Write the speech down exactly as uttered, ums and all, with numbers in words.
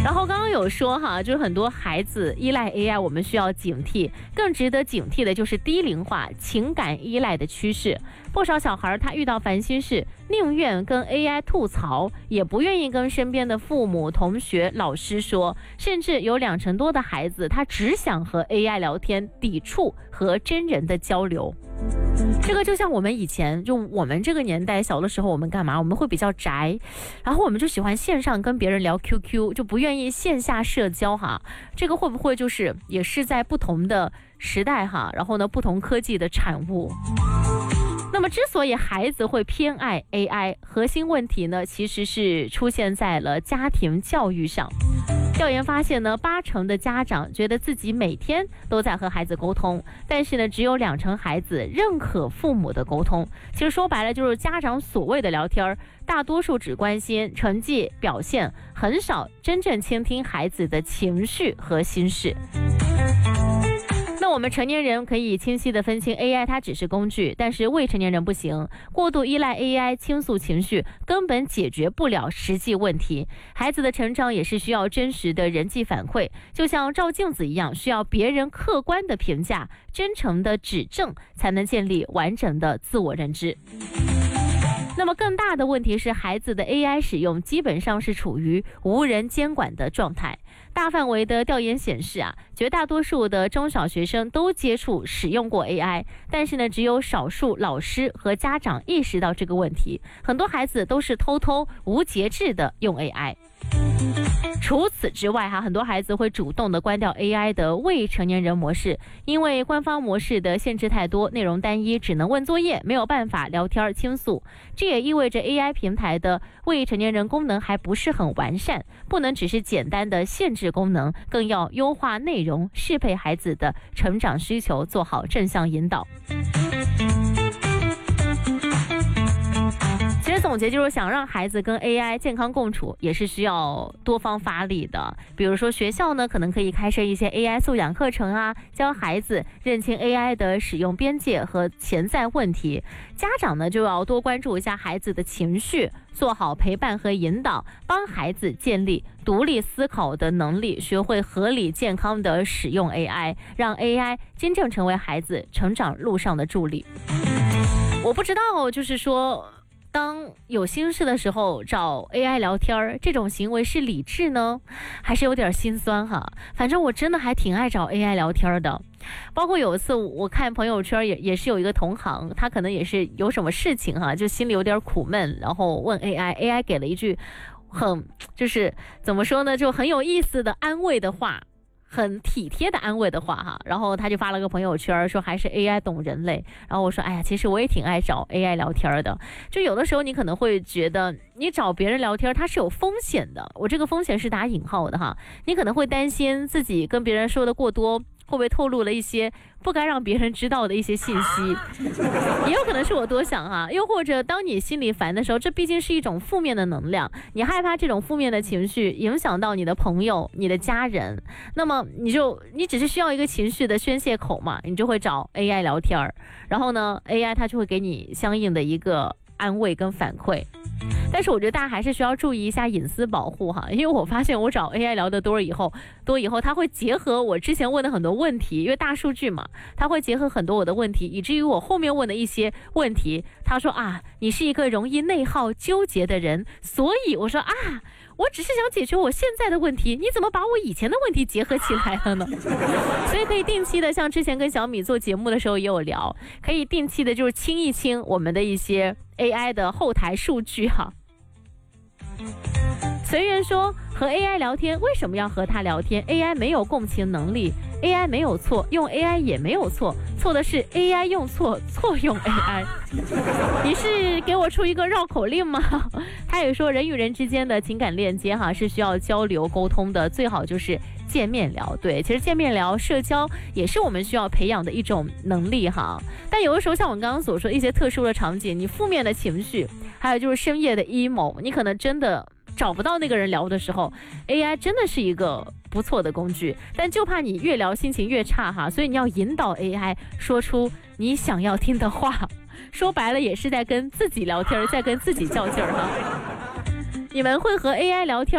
然后刚刚有说哈，就是很多孩子依赖 A I， 我们需要警惕。更值得警惕的就是低龄化、情感依赖的趋势。不少小孩他遇到烦心事，宁愿跟 A I 吐槽，也不愿意跟身边的父母、同学、老师说。甚至有两成多的孩子，他只想和 A I 聊天，抵触和真人的交流。这个就像我们以前，就我们这个年代小的时候，我们干嘛？我们会比较宅，然后我们就喜欢线上跟别人聊 Q Q， 就不愿意线下社交哈。这个会不会就是也是在不同的时代哈，然后呢不同科技的产物？那么之所以孩子会偏爱 A I， 核心问题呢其实是出现在了家庭教育上。调研发现呢，八成的家长觉得自己每天都在和孩子沟通，但是呢，只有两成孩子认可父母的沟通。其实说白了，就是家长所谓的聊天，大多数只关心成绩表现，很少真正倾听孩子的情绪和心事。那我们成年人可以清晰地分清 A I 它只是工具，但是未成年人不行。过度依赖 A I 倾诉情绪，根本解决不了实际问题。孩子的成长也是需要真实的人际反馈，就像照镜子一样，需要别人客观的评价、真诚的指正，才能建立完整的自我认知。那么更大的问题是，孩子的 A I 使用基本上是处于无人监管的状态。大范围的调研显示啊，绝大多数的中小学生都接触使用过 A I， 但是呢，只有少数老师和家长意识到这个问题。很多孩子都是偷偷无节制的用 A I。除此之外哈，很多孩子会主动的关掉 A I 的未成年人模式，因为官方模式的限制太多，内容单一，只能问作业，没有办法聊天倾诉。这也意味着 A I 平台的未成年人功能还不是很完善，不能只是简单的限制功能，更要优化内容，适配孩子的成长需求，做好正向引导。其实总结就是想让孩子跟 A I 健康共处，也是需要多方发力的。比如说学校呢，可能可以开设一些 A I 素养课程啊，教孩子认清 A I 的使用边界和潜在问题。家长呢，就要多关注一下孩子的情绪，做好陪伴和引导，帮孩子建立独立思考的能力，学会合理健康的使用 A I， 让 A I 真正成为孩子成长路上的助力。我不知道，就是说当有心事的时候找 A I 聊天，这种行为是理智呢，还是有点心酸哈？反正我真的还挺爱找 A I 聊天的。包括有一次我看朋友圈也也是有一个同行，他可能也是有什么事情哈，就心里有点苦闷，然后问 A I，A I 给了一句很就是怎么说呢，就很有意思的安慰的话。很体贴的安慰的话哈，然后他就发了个朋友圈说还是 A I 懂人类，然后我说哎呀，其实我也挺爱找 A I 聊天的。就有的时候你可能会觉得你找别人聊天它是有风险的，我这个风险是打引号的哈，你可能会担心自己跟别人说的过多，会不会透露了一些不该让别人知道的一些信息，也有可能是我多想哈。又或者当你心里烦的时候，这毕竟是一种负面的能量，你害怕这种负面的情绪影响到你的朋友、你的家人，那么你就你只是需要一个情绪的宣泄口嘛，你就会找 A I 聊天，然后呢 A I 它就会给你相应的一个安慰跟反馈。但是我觉得大家还是需要注意一下隐私保护哈，因为我发现我找 A I 聊的多以后，多以后它会结合我之前问的很多问题，因为大数据嘛，它会结合很多我的问题，以至于我后面问的一些问题，他说啊，你是一个容易内耗纠结的人，所以我说啊，我只是想解决我现在的问题，你怎么把我以前的问题结合起来了呢？所以可以定期的，像之前跟小米做节目的时候也有聊，可以定期的就是清一清我们的一些 A I 的后台数据哈。随缘说和 A I 聊天，为什么要和他聊天？ A I 没有共情能力， A I 没有错，用 A I 也没有错，错的是 A I 用错，错用 A I。 你是给我出一个绕口令吗？他也说人与人之间的情感链接哈是需要交流沟通的，最好就是见面聊。对，其实见面聊社交也是我们需要培养的一种能力哈。但有的时候像我刚刚所说一些特殊的场景，你负面的情绪，还有就是深夜的 emo， 你可能真的找不到那个人聊的时候， A I 真的是一个不错的工具，但就怕你越聊心情越差哈，所以你要引导 A I 说出你想要听的话，说白了也是在跟自己聊天，在跟自己较劲儿哈。你们会和 A I 聊天